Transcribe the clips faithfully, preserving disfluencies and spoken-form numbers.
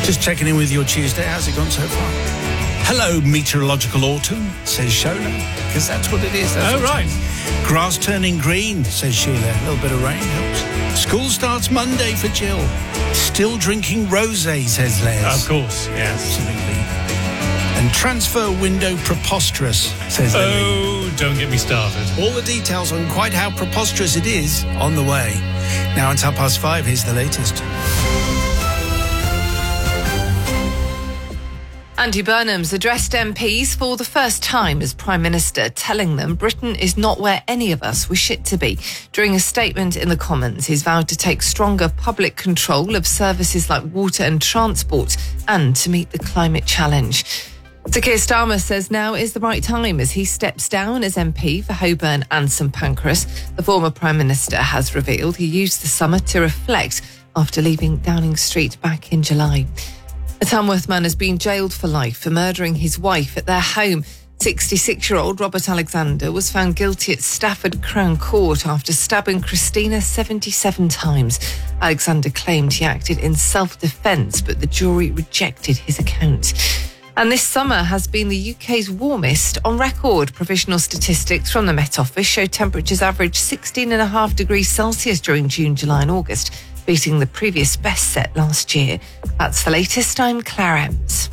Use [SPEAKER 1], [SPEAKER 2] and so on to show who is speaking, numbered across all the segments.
[SPEAKER 1] Just checking in with your Tuesday. How's it gone so far? Hello, meteorological autumn, says Shola, because that's what it is. That's
[SPEAKER 2] oh, right.
[SPEAKER 1] Grass turning green, says Sheila. A little bit of rain helps. School starts Monday for Jill. Still drinking rosé, says Les.
[SPEAKER 2] Of course, yes.
[SPEAKER 1] Absolutely. And transfer window preposterous, says Lily.
[SPEAKER 2] Oh, don't get me started.
[SPEAKER 1] All the details on quite how preposterous it is on the way. Now it's half past five. Here's the latest.
[SPEAKER 3] Andy Burnham's addressed M Ps for the first time as Prime Minister, telling them Britain is not where any of us wish it to be. During a statement in the Commons, he's vowed to take stronger public control of services like water and transport and to meet the climate challenge. Sir Keir Starmer says now is the right time as he steps down as M P for Holborn and St Pancras. The former Prime Minister has revealed he used the summer to reflect after leaving Downing Street back in July. A Tamworth man has been jailed for life for murdering his wife at their home. sixty-six-year-old Robert Alexander was found guilty at Stafford Crown Court after stabbing Christina seventy-seven times. Alexander claimed he acted in self-defence, but the jury rejected his account. And this summer has been the U K's warmest on record. Provisional statistics from the Met Office show temperatures averaged sixteen point five degrees Celsius during June, July and August, beating the previous best set last year. That's the latest. I'm Claire Ems.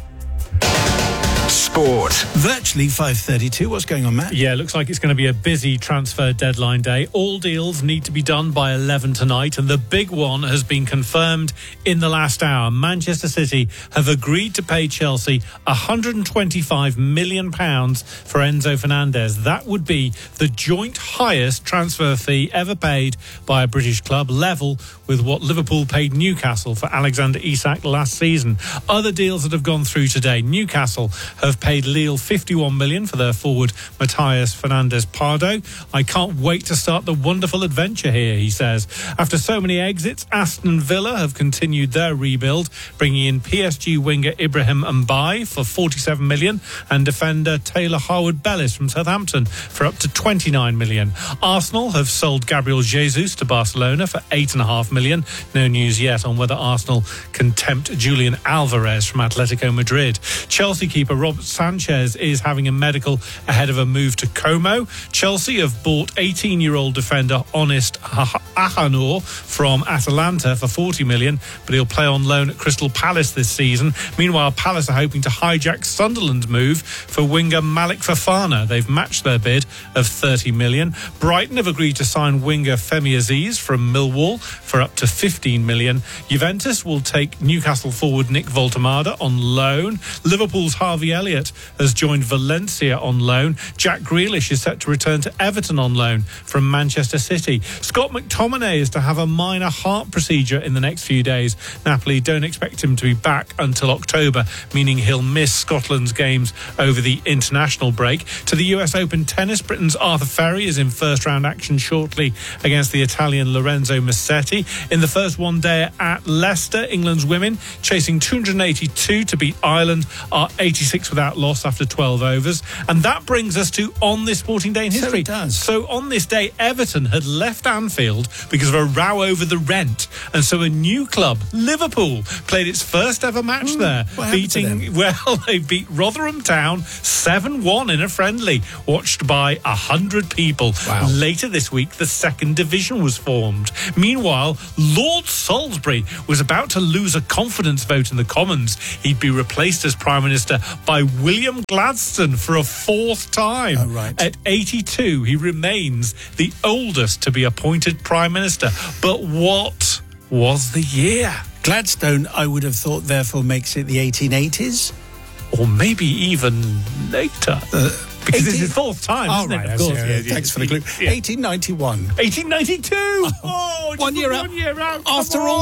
[SPEAKER 1] Sport. Virtually five thirty-two. What's going on, Matt?
[SPEAKER 2] Yeah, looks like it's going to be a busy transfer deadline day. All deals need to be done by eleven tonight, and the big one has been confirmed in the last hour. Manchester City have agreed to pay Chelsea one hundred twenty-five million pounds for Enzo Fernandez. That would be the joint highest transfer fee ever paid by a British club, level with what Liverpool paid Newcastle for Alexander Isak last season. Other deals that have gone through today. Newcastle have paid Lille fifty-one million pounds for their forward Matthias Fernandez Pardo. I can't wait to start the wonderful adventure here, he says. After so many exits, Aston Villa have continued their rebuild, bringing in P S G winger Ibrahim Mbaye for forty-seven million pounds and defender Taylor Harwood-Bellis from Southampton for up to twenty-nine million pounds. Arsenal have sold Gabriel Jesus to Barcelona for eight point five million pounds. No news yet on whether Arsenal can tempt Julian Alvarez from Atletico Madrid. Chelsea keeper Robert Sanchez is having a medical ahead of a move to Como. Chelsea have bought eighteen-year-old defender Honest Ahanor from Atalanta for forty million pounds, but he'll play on loan at Crystal Palace this season. Meanwhile, Palace are hoping to hijack Sunderland's move for winger Malik Fofana. They've matched their bid of thirty million pounds. Brighton have agreed to sign winger Femi Aziz from Millwall for up to fifteen million pounds. Juventus will take Newcastle forward Nick Voltemada on loan. Liverpool's Harvey Elliott has joined Valencia on loan. Jack Grealish is set to return to Everton on loan from Manchester City. Scott McTominay is to have a minor heart procedure in the next few days. Napoli don't expect him to be back until October, meaning he'll miss Scotland's games over the international break. To the U S Open tennis, Britain's Arthur Ferry is in first round action shortly against the Italian Lorenzo Musetti. In the first one day at Leicester, England's women, chasing two hundred eighty-two to beat Ireland, are eighty-six without loss after twelve overs. And that brings us to On This Sporting Day in History.
[SPEAKER 1] So it does.
[SPEAKER 2] So on this day, Everton had left Anfield because of a row over the rent. And so a new club, Liverpool, played its first ever match mm, there.
[SPEAKER 1] What
[SPEAKER 2] beating, well, they beat Rotherham Town seven one in a friendly, watched by one hundred people.
[SPEAKER 1] Wow.
[SPEAKER 2] Later this week, the second division was formed. Meanwhile, Lord Salisbury was about to lose a confidence vote in the Commons. He'd be replaced as Prime Minister by William Gladstone for a fourth time.
[SPEAKER 1] Oh, right.
[SPEAKER 2] At eighty-two, he remains the oldest to be appointed Prime Minister. But what was the year?
[SPEAKER 1] Gladstone, I would have thought, therefore makes it the eighteen eighties.
[SPEAKER 2] Or maybe even later. Uh, because it's his fourth time,
[SPEAKER 1] oh,
[SPEAKER 2] isn't
[SPEAKER 1] right,
[SPEAKER 2] it? Of course.
[SPEAKER 1] Yeah,
[SPEAKER 2] Yeah,
[SPEAKER 1] thanks
[SPEAKER 2] yeah,
[SPEAKER 1] for the clue.
[SPEAKER 2] yeah.
[SPEAKER 1] eighteen ninety-one.
[SPEAKER 2] eighteen ninety-two! Oh,
[SPEAKER 1] one year out.
[SPEAKER 2] One year out.
[SPEAKER 1] After all.